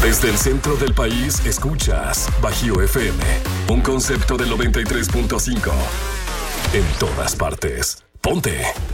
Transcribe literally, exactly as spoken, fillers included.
Desde el centro del país escuchas Bajío F M, un concepto del noventa y tres punto cinco. En todas partes. Ponte